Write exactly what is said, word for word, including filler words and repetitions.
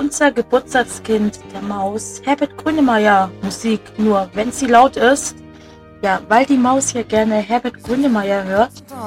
unser Geburtstagskind, der Maus, Herbert Grönemeyer Musik. Nur wenn sie laut ist, ja, weil die Maus ja gerne Herbert Grönemeyer hört,